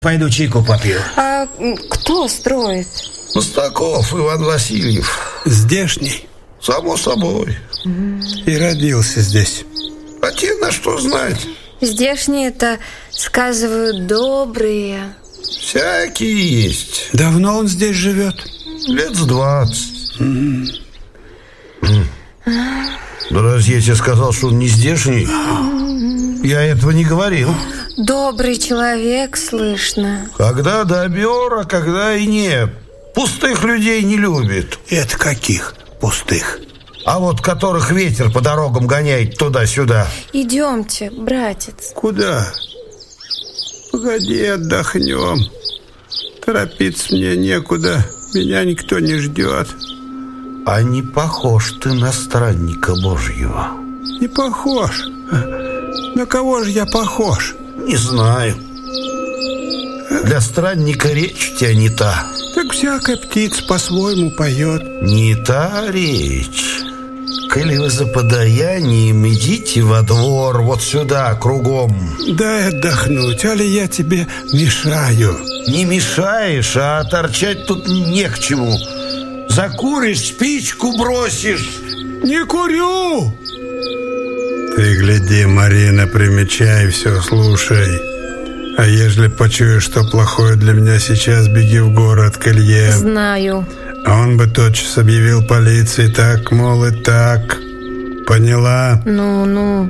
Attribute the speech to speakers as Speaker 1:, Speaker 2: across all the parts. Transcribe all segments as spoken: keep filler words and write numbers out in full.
Speaker 1: Пойду чайку попью.
Speaker 2: А кто строит?
Speaker 3: Мостаков Иван Васильев.
Speaker 4: Здешний?
Speaker 3: Само собой.
Speaker 4: И родился здесь.
Speaker 3: А те на что знать?
Speaker 2: Здешние-то, сказывают, добрые.
Speaker 3: Всякие есть.
Speaker 4: Давно он здесь живет?
Speaker 3: Лет с двадцать. Mm. Mm. Да разве я тебе сказал, что он не здешний? Я этого не говорил.
Speaker 2: Добрый человек, слышно.
Speaker 3: Когда добер, а когда и нет. Пустых людей не любит.
Speaker 4: Это каких пустых?
Speaker 3: А вот которых ветер по дорогам гоняет туда-сюда.
Speaker 2: Идемте, братец.
Speaker 4: Куда? Погоди, отдохнем. Торопиться мне некуда. Меня никто не ждет.
Speaker 3: А не похож ты на странника Божьего.
Speaker 4: Не похож. На кого же я похож?
Speaker 3: Не знаю. Для странника речь у тебя не та.
Speaker 4: Так всякая птица по-своему поет.
Speaker 3: Не та речь. Коли вы за подаянием идите во двор, вот сюда, кругом.
Speaker 4: Дай отдохнуть, али я тебе мешаю?
Speaker 3: Не мешаешь, а торчать тут не к чему. Закуришь, спичку бросишь.
Speaker 4: Не курю! Ты гляди, Марина, примечай, все слушай. А ежели почуешь, что плохое для меня сейчас, беги в город к Илье.
Speaker 2: Знаю.
Speaker 4: А он бы тотчас объявил полиции, так, мол, и так. Поняла?
Speaker 2: Ну, ну.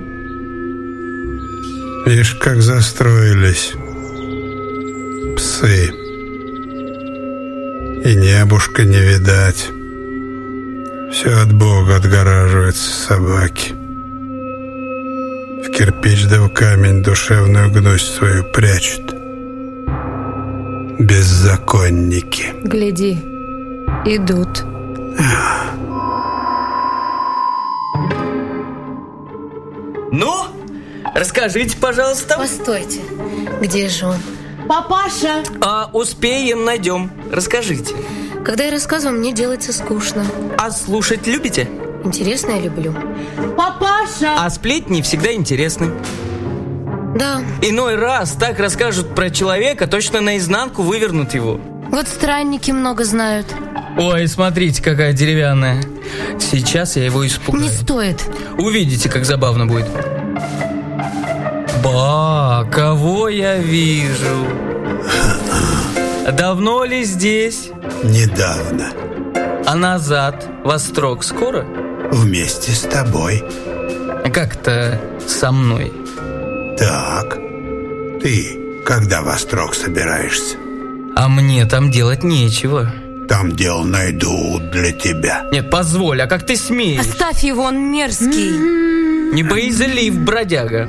Speaker 4: Видишь, как застроились псы. И небушка не видать. Все от Бога отгораживаются собаки. В кирпич да в камень душевную гнусь свою прячут. Беззаконники.
Speaker 2: Гляди, идут.
Speaker 5: Ну, расскажите, пожалуйста.
Speaker 6: Постойте, где же он?
Speaker 7: Папаша!
Speaker 5: А успеем, найдем. Расскажите.
Speaker 6: Когда я рассказываю, мне делается скучно.
Speaker 5: А слушать любите?
Speaker 6: Интересно я люблю.
Speaker 7: Папаша!
Speaker 5: А сплетни всегда интересны.
Speaker 6: Да.
Speaker 5: Иной раз так расскажут про человека, точно наизнанку вывернут его.
Speaker 6: Вот странники много знают.
Speaker 5: Ой, смотрите, какая деревянная. Сейчас я его испугаю.
Speaker 6: Не стоит.
Speaker 5: Увидите, как забавно будет. Ба, кого я вижу? Давно ли здесь?
Speaker 4: Недавно.
Speaker 5: А назад во Острог скоро?
Speaker 4: Вместе с тобой.
Speaker 5: Как-то со мной.
Speaker 4: Так, ты когда в Острог собираешься?
Speaker 5: А мне там делать нечего.
Speaker 4: Там дел найдут для тебя.
Speaker 5: Нет, позволь, а как ты смеешь?
Speaker 6: Оставь его, он мерзкий.
Speaker 5: Не боязлив, бродяга.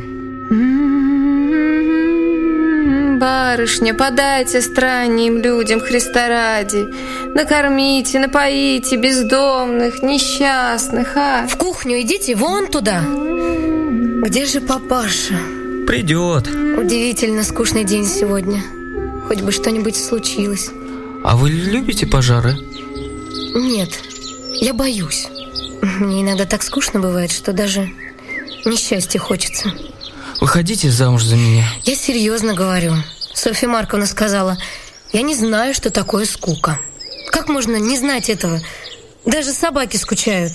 Speaker 2: Барышня, подайте странным людям Христа ради. Накормите, напоите бездомных, несчастных, а?
Speaker 6: В кухню идите, вон туда. Где же папаша?
Speaker 5: Придет.
Speaker 6: Удивительно скучный день сегодня. Хоть бы что-нибудь случилось.
Speaker 5: А вы любите пожары?
Speaker 6: Нет, я боюсь. Мне иногда так скучно бывает, что даже несчастья хочется.
Speaker 5: Выходите замуж за меня.
Speaker 6: Я серьезно говорю. Софья Марковна сказала, я не знаю, что такое скука. Как можно не знать этого? Даже собаки скучают.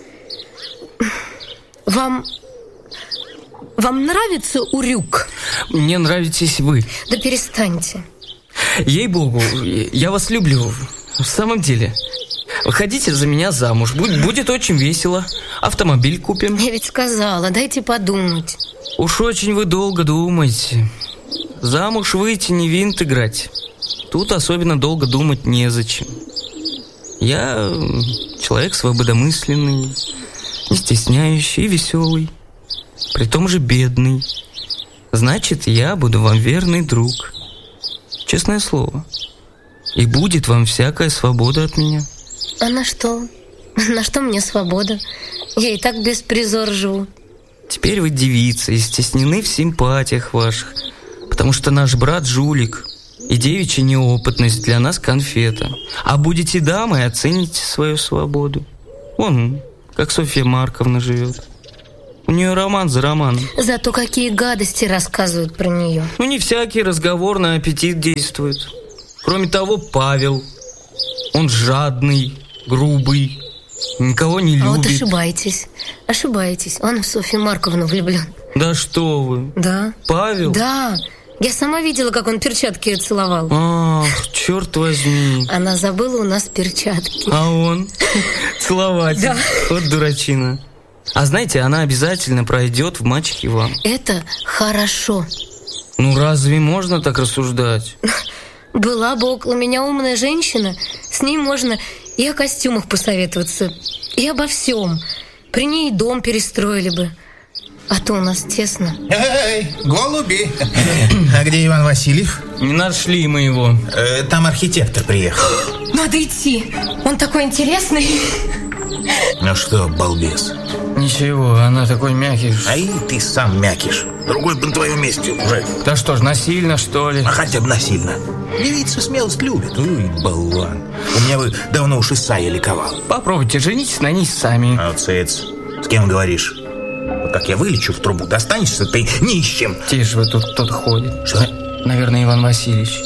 Speaker 6: Вам... Вам нравится урюк?
Speaker 5: Мне нравитесь вы.
Speaker 6: Да перестаньте.
Speaker 5: Ей-богу, я вас люблю. В самом деле. Выходите за меня замуж. Будет очень весело. Автомобиль купим.
Speaker 6: Я ведь сказала, дайте подумать.
Speaker 5: Уж очень вы долго думаете. Замуж выйти не винт играть. Тут особенно долго думать незачем. Я человек свободомысленный, не стесняющий и веселый. Притом же бедный. Значит, я буду вам верный друг. Честное слово. И будет вам всякая свобода от меня.
Speaker 6: А на что? На что мне свобода? Я и так беспризор живу.
Speaker 5: Теперь вы девица и стеснены в симпатиях ваших, потому что наш брат жулик, и девичья неопытность для нас конфета. А будете дамой, оцените свою свободу. Вон, как Софья Марковна живет. У нее роман за романом.
Speaker 6: Зато какие гадости рассказывают про нее.
Speaker 5: Ну, не всякий разговор на аппетит действует. Кроме того, Павел. Он жадный, грубый, никого не любит.
Speaker 6: А вот ошибаетесь. Ошибаетесь. Он в Софью Марковну влюблен.
Speaker 5: Да что вы?
Speaker 6: Да.
Speaker 5: Павел?
Speaker 6: Да. Я сама видела, как он перчатки ее целовал.
Speaker 5: Ах, черт возьми.
Speaker 6: Она забыла у нас перчатки.
Speaker 5: А он? Целователь.
Speaker 6: Да.
Speaker 5: Вот дурачина. А знаете, она обязательно пройдет в «Мачехе вам».
Speaker 6: Это хорошо.
Speaker 5: Ну разве можно так рассуждать?
Speaker 6: Была бы около меня умная женщина, с ней можно и о костюмах посоветоваться, и обо всем. При ней дом перестроили бы. А то у нас тесно.
Speaker 1: Эй, голуби! А где Иван Васильев?
Speaker 5: Не нашли мы его.
Speaker 1: Э, там архитектор приехал.
Speaker 6: Надо идти. Он такой интересный.
Speaker 1: Ну что, балбес?
Speaker 5: Ничего, она такой мягкий.
Speaker 1: А и ты сам мякиш. Другой бы на твоем месте уже.
Speaker 5: Да что ж, насильно, что ли?
Speaker 1: А хотя бы насильно. Девица смелость любит. Ой, болван. У меня бы давно уж Исайя ликовал.
Speaker 5: Попробуйте, женитесь на ней сами.
Speaker 1: А вот, Цец, с кем говоришь? Вот как я вылечу в трубу, достанешься ты нищим.
Speaker 5: Тише вы, тут кто-то ходит.
Speaker 1: Что?
Speaker 5: Наверное, Иван Васильевич.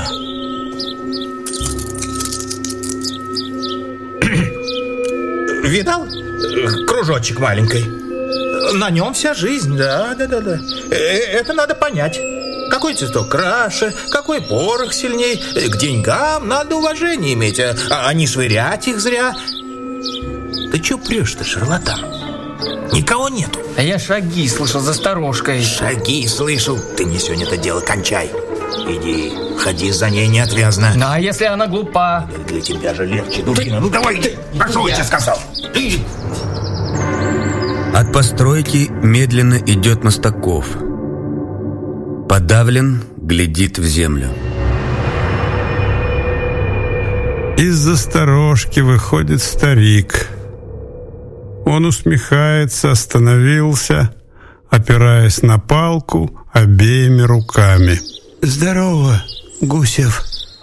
Speaker 1: Видал? Кружочек маленький. На нем вся жизнь, да, да, да, да. Это надо понять. Какой цветок краше, какой порох сильней. К деньгам надо уважение иметь, а не швырять их зря. Ты че прешь-то, шарлатан? Никого нету.
Speaker 5: А я шаги слышал за сторожкой.
Speaker 1: Шаги слышал. Ты не сегодня это дело кончай. Иди, ходи за ней неотвязно.
Speaker 5: Ну, а если она глупа?
Speaker 1: Для тебя же легче, дурина. Ну давай, ты, прошу, я тебе сказал. Ты...
Speaker 8: От постройки медленно идет Мостаков. Подавлен, глядит в землю.
Speaker 4: Из-за сторожки выходит старик. Он усмехается, остановился, опираясь на палку обеими руками. Здорово, Гусев.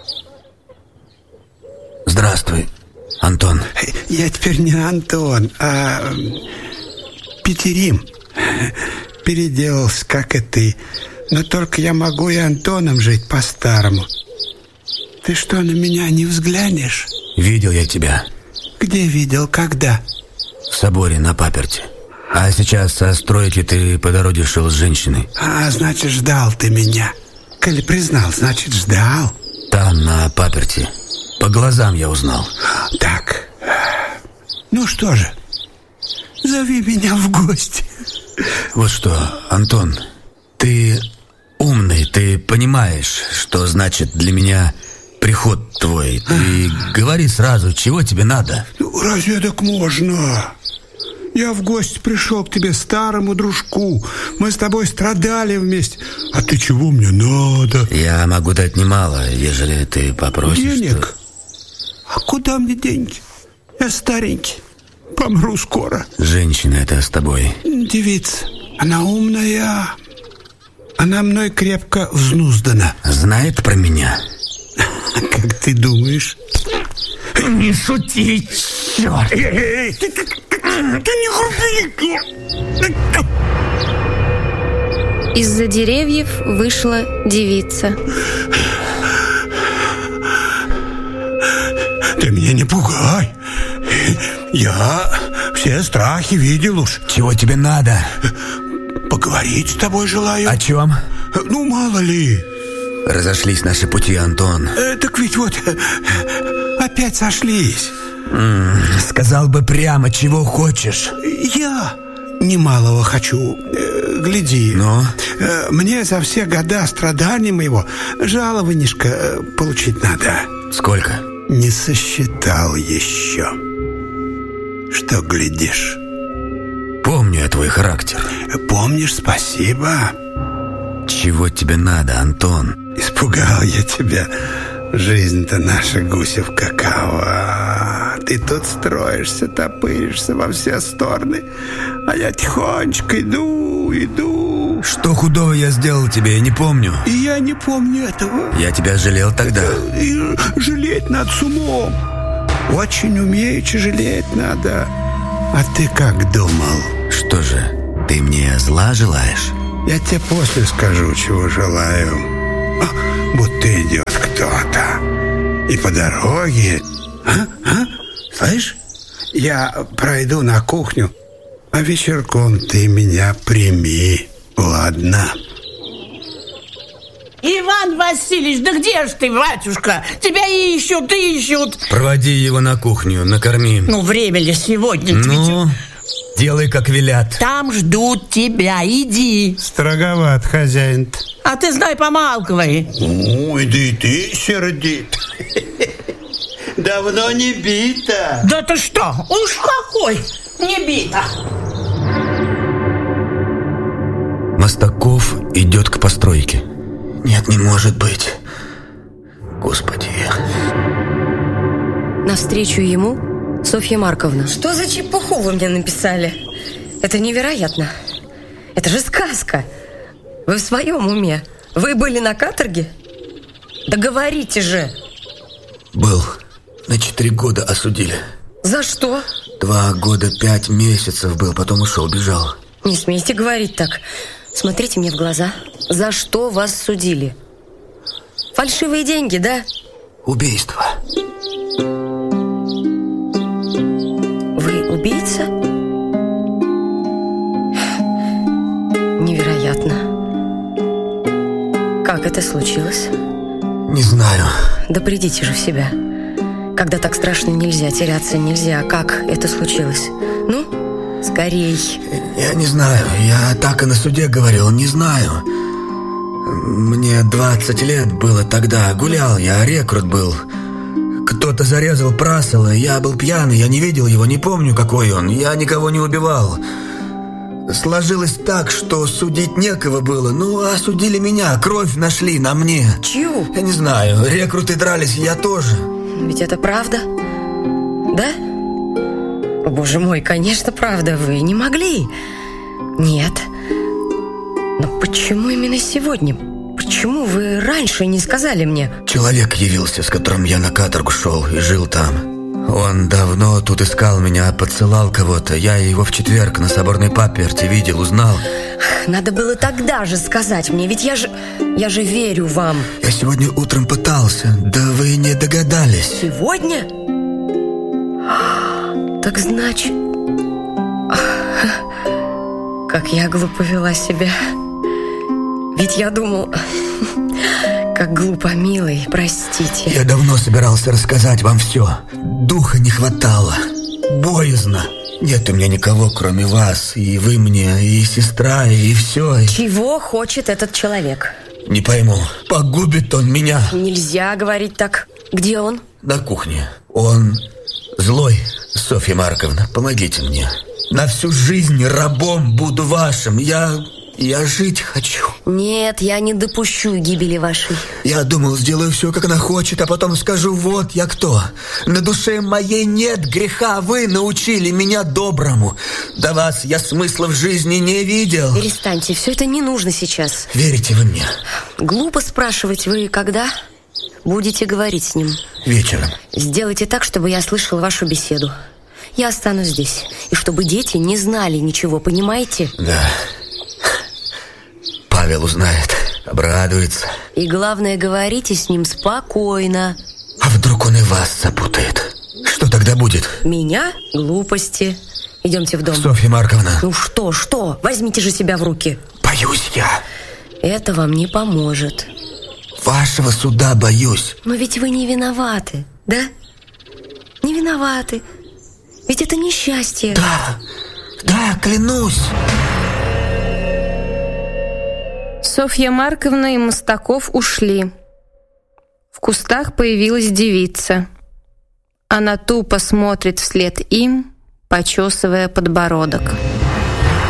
Speaker 8: Здравствуй, Антон.
Speaker 9: Я теперь не Антон, а Петерим. Переделался, как и ты. Но только я могу и Антоном жить по-старому. Ты что, на меня не взглянешь?
Speaker 8: Видел я тебя.
Speaker 9: Где видел, когда?
Speaker 8: В соборе на паперти. А сейчас со стройки ты по дороге шел с женщиной.
Speaker 9: А, значит, ждал ты меня. Коли признал, значит, ждал.
Speaker 8: Там, на паперти. По глазам я узнал.
Speaker 9: Так. Ну что же, зови меня в гости.
Speaker 8: Вот что, Антон, ты умный, ты понимаешь, что значит для меня приход твой. Ты говори сразу, чего тебе надо.
Speaker 9: Ну, разве так можно? Я в гости пришел к тебе, старому дружку. Мы с тобой страдали вместе. А ты чего мне надо?
Speaker 8: Я могу дать немало, ежели ты попросишь.
Speaker 9: Денег?
Speaker 8: То...
Speaker 9: А куда мне деньги? Я старенький, помру скоро.
Speaker 8: Женщина это с тобой.
Speaker 9: Девица, она умная. Она мной крепко взнуздана.
Speaker 8: Знает про меня?
Speaker 9: Как ты думаешь?
Speaker 5: Не шути, черт!
Speaker 9: Эй, ты, ты, ты, ты не груби!
Speaker 2: Из-за деревьев вышла девица.
Speaker 9: Ты меня не пугай. Я все страхи видел уж.
Speaker 8: Чего тебе надо?
Speaker 9: Поговорить с тобой желаю.
Speaker 8: О чем?
Speaker 9: Ну, мало ли.
Speaker 8: Разошлись наши пути, Антон.
Speaker 9: э, Так ведь вот опять сошлись.
Speaker 8: М-м, сказал бы прямо, чего хочешь.
Speaker 9: Я немалого хочу. э, Гляди.
Speaker 8: Ну?
Speaker 9: э, Мне за все года страданий моего жалованишко э, получить надо.
Speaker 8: Сколько?
Speaker 9: Не сосчитал еще. Что глядишь?
Speaker 8: Помню я твой характер.
Speaker 9: Помнишь, спасибо.
Speaker 8: Чего тебе надо, Антон?
Speaker 9: Испугал я тебя. Жизнь-то наша, Гусев, какова. Ты тут строишься, топыришься во все стороны. А я тихонечко иду, иду.
Speaker 8: Что худого я сделал тебе, я не помню.
Speaker 9: И я не помню этого.
Speaker 8: Я тебя жалел тогда.
Speaker 9: И жалеть надо с умом. Очень умеючи жалеть надо. А ты как думал?
Speaker 8: Что же, Ты мне зла желаешь?
Speaker 9: Я тебе после скажу, чего желаю. О, будто идет кто-то. И по дороге... А? А? Слышь? Я пройду на кухню, а вечерком ты меня прими. Ладно?
Speaker 7: Иван Васильевич, да где ж ты, батюшка? Тебя ищут, ищут.
Speaker 8: Проводи его на кухню, накорми.
Speaker 7: Ну, время ли сегодня?
Speaker 8: Ну, делай, как велят.
Speaker 7: Там ждут тебя, иди.
Speaker 4: Строговат хозяин-то.
Speaker 7: А ты, знай, помалкивай.
Speaker 9: Ой, да и ты сердит. Давно не бита.
Speaker 7: Да ты что? Уж какой не бита.
Speaker 8: Мостаков идет к постройке. Нет, не может быть. Господи.
Speaker 2: Навстречу ему Софья Марковна.
Speaker 6: Что за чепуху вы мне написали? Это невероятно. Это же сказка. Вы в своем уме? Вы были на каторге? Да говорите же.
Speaker 8: Был. На четыре года осудили.
Speaker 6: За что?
Speaker 8: Два года, пять месяцев был, потом ушел, бежал.
Speaker 6: Не смейте говорить так. Смотрите мне в глаза. За что вас судили? Фальшивые деньги, да?
Speaker 8: Убийство.
Speaker 6: Вы убийца? Невероятно. Как это случилось?
Speaker 8: Не знаю.
Speaker 6: Да придите же в себя. Когда так страшно, нельзя, теряться нельзя. Как это случилось? Ну, скорей.
Speaker 8: Я не знаю. Я так и на суде говорил. Не знаю. Мне двадцать лет было тогда. Гулял я, рекрут был. Кто-то зарезал Прасола. Я был пьяный, я не видел его, не помню, какой он. Я никого не убивал. Сложилось так, что судить некого было. Ну, осудили меня. Кровь нашли на мне.
Speaker 6: Чью?
Speaker 8: Я не знаю. Рекруты дрались, я тоже.
Speaker 6: Ведь это правда? Да? О, боже мой, конечно, правда. Вы не могли. Нет. Но почему именно сегодня? Почему вы раньше не сказали мне?
Speaker 8: Человек явился, с которым я на каторгу шел и жил там. Он давно тут искал меня, подсылал кого-то. Я его в четверг на соборной паперти видел, узнал.
Speaker 6: Надо было тогда же сказать мне, ведь я же... Я же верю вам.
Speaker 8: Я сегодня утром пытался, да вы не догадались.
Speaker 6: Сегодня? Так значит... Как я глупо вела себя. Ведь я думал... Как глупо, милый, простите.
Speaker 8: Я давно собирался рассказать вам все. Духа не хватало. Боязно. Нет у меня никого, кроме вас. И вы мне, и сестра, и все.
Speaker 6: Чего хочет этот человек?
Speaker 8: Не пойму. Погубит он меня.
Speaker 6: Нельзя говорить так. Где он?
Speaker 8: На кухне. Он злой, Софья Марковна. Помогите мне. На всю жизнь рабом буду вашим. Я... Я жить хочу.
Speaker 6: Нет, я не допущу гибели вашей.
Speaker 8: Я думал, сделаю все, как она хочет, а потом скажу, вот я кто. На душе моей нет греха, вы научили меня доброму. До вас я смысла в жизни не видел.
Speaker 6: Перестаньте, все это не нужно сейчас.
Speaker 8: Верите вы мне?
Speaker 6: Глупо спрашивать, вы когда будете говорить с ним?
Speaker 8: Вечером.
Speaker 6: Сделайте так, чтобы я слышал вашу беседу. Я останусь здесь. И чтобы дети не знали ничего, понимаете?
Speaker 8: Да. Павел узнает, обрадуется.
Speaker 6: И главное, говорите с ним спокойно.
Speaker 8: А вдруг он и вас запутает? Что тогда будет?
Speaker 6: Меня? Глупости. Идемте в дом.
Speaker 8: Софья Марковна.
Speaker 6: Ну что, что? Возьмите же себя в руки.
Speaker 8: Боюсь я.
Speaker 6: Это вам не поможет.
Speaker 8: Вашего суда боюсь.
Speaker 6: Но ведь вы не виноваты, да? Не виноваты. Ведь это несчастье.
Speaker 8: Да, да, клянусь.
Speaker 2: Софья Марковна и Мостаков ушли. В кустах появилась девица. Она тупо смотрит вслед им, почесывая подбородок.